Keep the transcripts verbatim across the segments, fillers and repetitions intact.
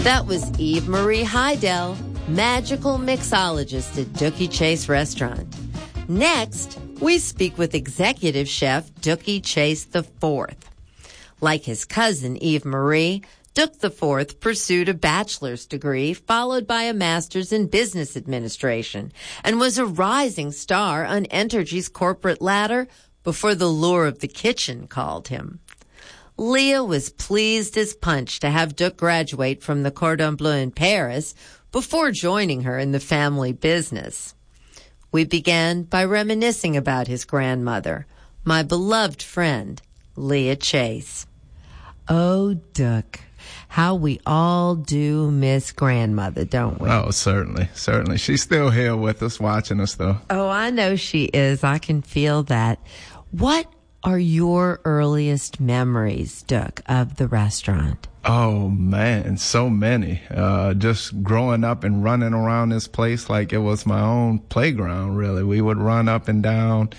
That was Eve Marie Heidel, magical mixologist at Dooky Chase Restaurant. Next, we speak with executive chef Dooky Chase the Fourth. Like his cousin Eve Marie, Dook the Fourth pursued a bachelor's degree followed by a master's in business administration and was a rising star on Entergy's corporate ladder before the lure of the kitchen called him. Leah was pleased as punch to have Dook graduate from the Cordon Bleu in Paris before joining her in the family business. We began by reminiscing about his grandmother, my beloved friend, Leah Chase. Oh, Dook, how we all do miss grandmother, don't we? Oh, certainly, certainly. She's still here with us, watching us, though. Oh, I know she is. I can feel that. What are your earliest memories, Dook, of the restaurant? Oh, man, so many. Uh, just growing up and running around this place like it was my own playground, really. We would run up and down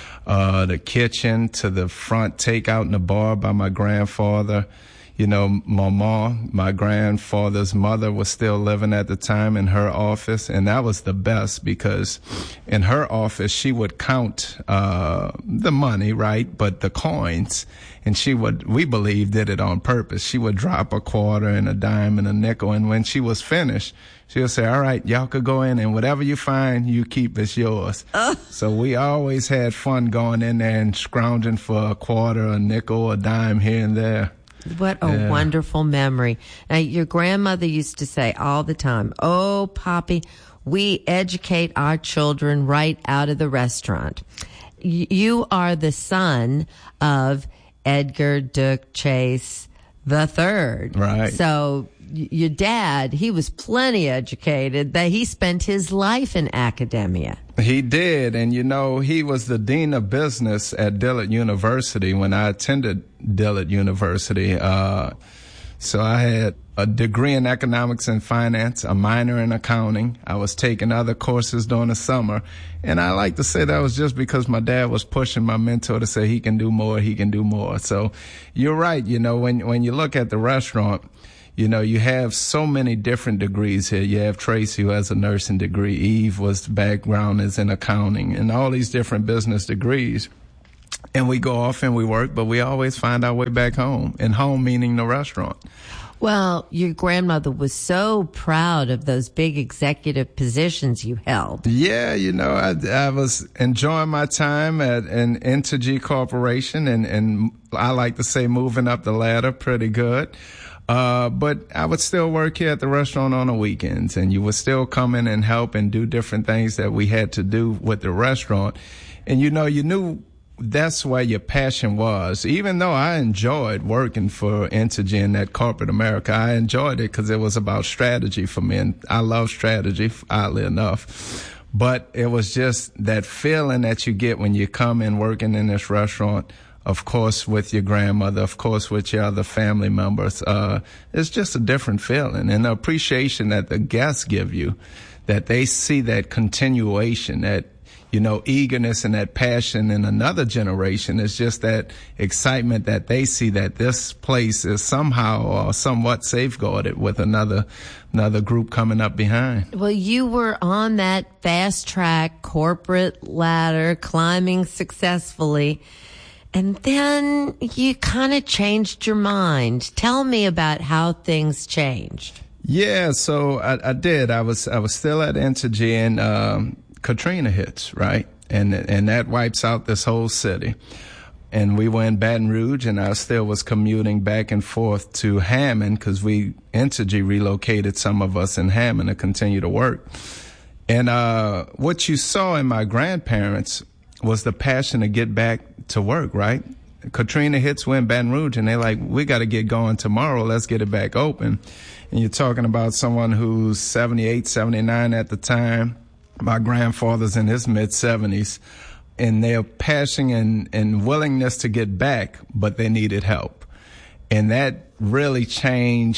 uh, the kitchen to the front takeout in the bar by my grandfather. You know, my mom, my grandfather's mother, was still living at the time in her office, and that was the best because in her office, she would count uh the money, right, but the coins, and she would, we believe, did it on purpose. She would drop a quarter and a dime and a nickel, and when she was finished, she would say, all right, y'all could go in, and whatever you find, you keep, it's yours. Uh. So we always had fun going in there and scrounging for a quarter, a nickel, a dime here and there. What a yeah. wonderful memory. Now, your grandmother used to say all the time, oh, Poppy, we educate our children right out of the restaurant. Y- you are the son of Edgar Dook Chase the Third. Right. So y- your dad, he was plenty educated, that he spent his life in academia. He did, and you know, he was the dean of business at Dillard University when I attended Dillard University. Uh, so I had a degree in economics and finance, a minor in accounting. I was taking other courses during the summer, and I like to say that was just because my dad was pushing my mentor to say he can do more, he can do more. So you're right, you know, when when you look at the restaurant, you know, you have so many different degrees here. You have Tracy, who has a nursing degree. Eve was background is in accounting, and all these different business degrees. And we go off and we work, but we always find our way back home, and home meaning the restaurant. Well, your grandmother was so proud of those big executive positions you held. Yeah, you know, I, I was enjoying my time at an Entergy Corporation, and, and I like to say moving up the ladder pretty good. Uh, but I would still work here at the restaurant on the weekends, and you would still come in and help and do different things that we had to do with the restaurant. And, you know, you knew that's where your passion was. Even though I enjoyed working for Entergy in that corporate America, I enjoyed it because it was about strategy for me, and I love strategy, oddly enough. But it was just that feeling that you get when you come in working in this restaurant, of course, with your grandmother, of course, with your other family members. Uh, it's just a different feeling, and the appreciation that the guests give you, that they see that continuation, that, you know, eagerness and that passion in another generation. Is just that excitement that they see that this place is somehow or somewhat safeguarded with another another group coming up behind. Well, you were on that fast track corporate ladder, climbing successfully, and then you kind of changed your mind. Tell me about how things changed. Yeah, so I, I did. I was I was still at Entergy, and um, Katrina hits, right? And and that wipes out this whole city. And we were in Baton Rouge, and I still was commuting back and forth to Hammond because we, Entergy relocated some of us in Hammond to continue to work. And uh, what you saw in my grandparents was the passion to get back to work, right? Katrina hits, we're in Baton Rouge, and they're like, we got to get going tomorrow. Let's get it back open. And you're talking about someone who's seventy-eight, seventy-nine at the time. My grandfather's in his mid-seventies, and their passion and, and willingness to get back, but they needed help. And that really changed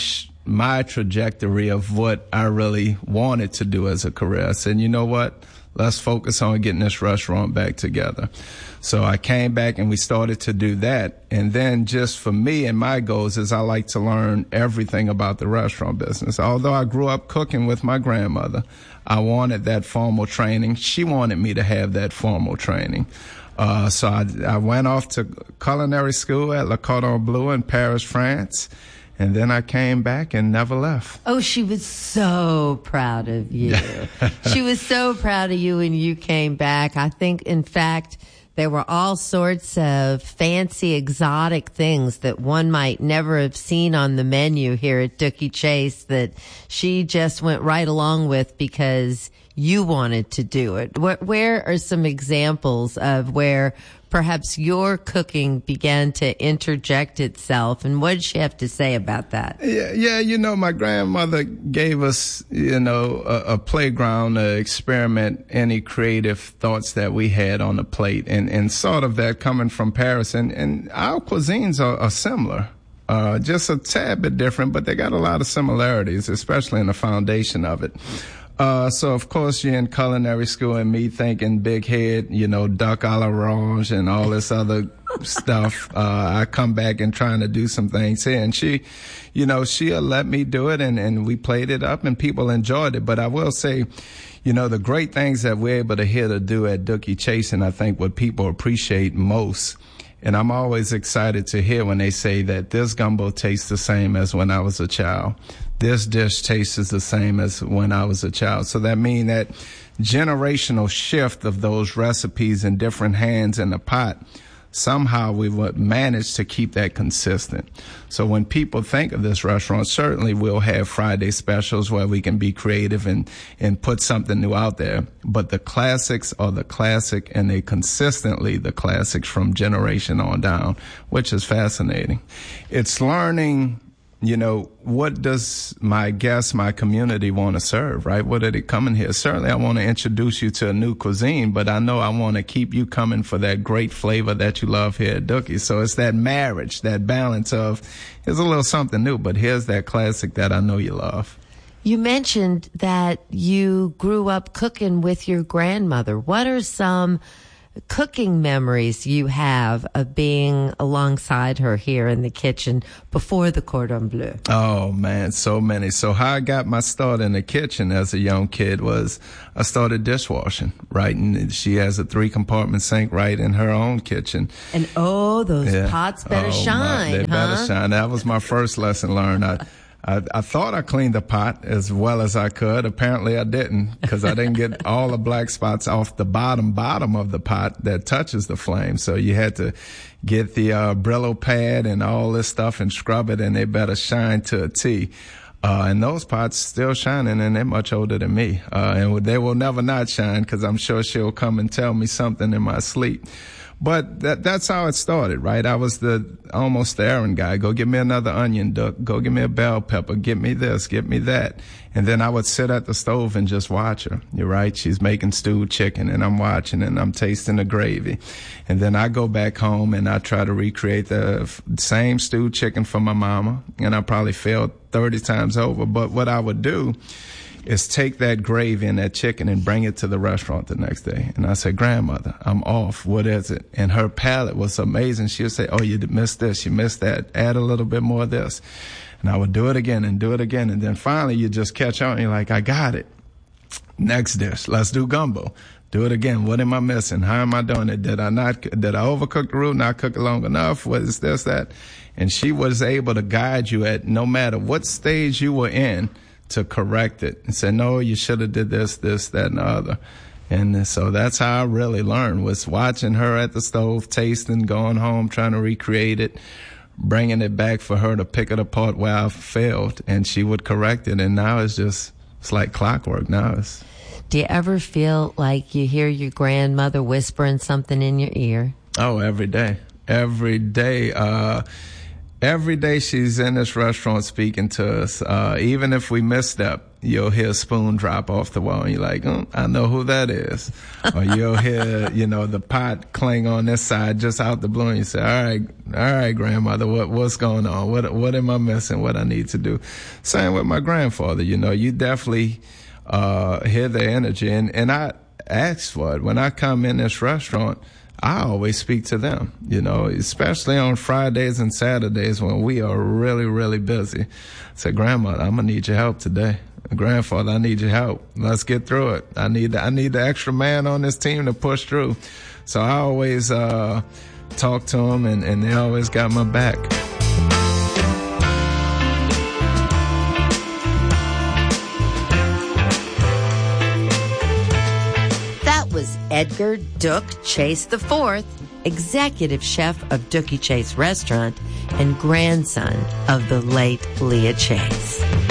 my trajectory of what I really wanted to do as a career. I said, you know what? Let's focus on getting this restaurant back together. So I came back and we started to do that. And then just for me and my goals is I like to learn everything about the restaurant business. Although I grew up cooking with my grandmother, I wanted that formal training. She wanted me to have that formal training. Uh, so I, I went off to culinary school at Le Cordon Bleu in Paris, France. And then I came back and never left. Oh, she was so proud of you. She was so proud of you when you came back. I think, in fact, there were all sorts of fancy, exotic things that one might never have seen on the menu here at Dooky Chase that she just went right along with because you wanted to do it. Where are some examples of where perhaps your cooking began to interject itself, and what did she have to say about that? Yeah, yeah, you know, my grandmother gave us, you know, a, a playground to experiment any creative thoughts that we had on the plate, and, and sort of that coming from Paris, and, and our cuisines are, are similar. Uh, just a tad bit different, but they got a lot of similarities, especially in the foundation of it. Uh, so of course you're in culinary school and me thinking big head, you know, duck à l'orange and all this other stuff. Uh, I come back and trying to do some things here, and she, you know, she'll let me do it, and, and we played it up and people enjoyed it. But I will say, you know, the great things that we're able to here to do at Dooky Chase, and I think what people appreciate most, and I'm always excited to hear when they say that this gumbo tastes the same as when I was a child. This dish tastes the same as when I was a child. So that means that generational shift of those recipes in different hands in the pot, somehow we would manage to keep that consistent. So when people think of this restaurant, certainly we'll have Friday specials where we can be creative and, and put something new out there. But the classics are the classic, and they consistently the classics from generation on down, which is fascinating. It's learning, you know, what does my guests, my community want to serve, right? What are they coming here? Certainly I want to introduce you to a new cuisine, but I know I want to keep you coming for that great flavor that you love here at Dooky. So it's that marriage, that balance of, here's a little something new, but here's that classic that I know you love. You mentioned that you grew up cooking with your grandmother. What are some cooking memories you have of being alongside her here in the kitchen before the Cordon Bleu? Oh man, so many. So how I got my start in the kitchen as a young kid was I started dishwashing, right? And she has a three compartment sink right in her own kitchen. And oh, those yeah. pots better oh, shine, my, they huh? better shine. That was my first lesson learned. I I, I thought I cleaned the pot as well as I could. Apparently I didn't, because I didn't get all the black spots off the bottom, bottom of the pot that touches the flame. So you had to get the uh, Brillo pad and all this stuff and scrub it, and they better shine to a T. Uh, and those pots still shining, and they're much older than me. Uh, and they will never not shine, because I'm sure she'll come and tell me something in my sleep. But that, that's how it started, right? I was the, almost the errand guy. Go get me another onion, Duck. Go get me a bell pepper. Get me this, get me that. And then I would sit at the stove and just watch her. You're right. She's making stewed chicken, and I'm watching, and I'm tasting the gravy. And then I go back home and I try to recreate the same stewed chicken for my mama. And I probably failed thirty times over. But what I would do is take that gravy and that chicken and bring it to the restaurant the next day. And I said, grandmother, I'm off. What is it? And her palate was amazing. She would say, oh, you missed this, you missed that. Add a little bit more of this. And I would do it again and do it again. And then finally you just catch on and you're like, I got it. Next dish, let's do gumbo. Do it again. What am I missing? How am I doing it? Did I not, did I overcook the roux, not cook it long enough? What is this, that? And she was able to guide you at no matter what stage you were in, to correct it and say, no, you should have did this, this, that, and the other. And so that's how I really learned, was watching her at the stove, tasting, going home, trying to recreate it, bringing it back for her to pick it apart where I failed, and she would correct it. And now it's just, it's like clockwork now. It's, Do you ever feel like you hear your grandmother whispering something in your ear? Oh, every day. Every day. Uh, every day she's in this restaurant speaking to us. Uh, even if we misstep, you'll hear a spoon drop off the wall and you're like, mm, I know who that is. Or you'll hear, you know, the pot clang on this side just out the blue and you say, all right, all right, grandmother, what, what's going on? What, what am I missing? What I need to do? Same with my grandfather, you know, you definitely, uh, hear the energy. And, and I ask for it. When I come in this restaurant, I always speak to them, you know, especially on Fridays and Saturdays when we are really, really busy. I say, Grandma, I'm gonna need your help today. Grandfather, I need your help. Let's get through it. I need, I need the extra man on this team to push through. So I always uh, talk to them, and, and they always got my back. Was Edgar Duck Chase the fourth, executive chef of Dooky Chase Restaurant and grandson of the late Leah Chase.